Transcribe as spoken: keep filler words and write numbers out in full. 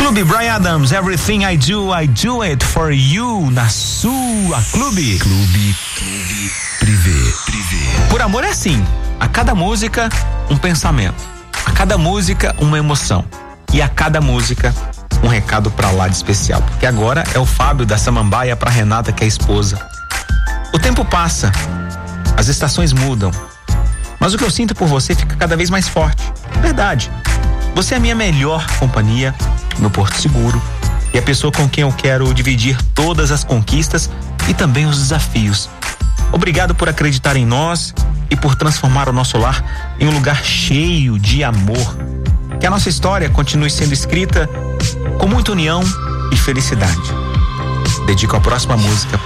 Clube Bryan Adams, Everything I Do, I Do It For You, na sua Clube. Clube, Clube, Privé, Privé. Por amor é assim, a cada música um pensamento, a cada música uma emoção e a cada música um recado pra lá de especial, porque agora é o Fábio da Samambaia pra Renata, que é a esposa. O tempo passa, as estações mudam, mas o que eu sinto por você fica cada vez mais forte. Verdade. Você é a minha melhor companhia, meu porto seguro e a pessoa com quem eu quero dividir todas as conquistas e também os desafios. Obrigado por acreditar em nós e por transformar o nosso lar em um lugar cheio de amor. Que a nossa história continue sendo escrita com muita união e felicidade. Dedico a próxima música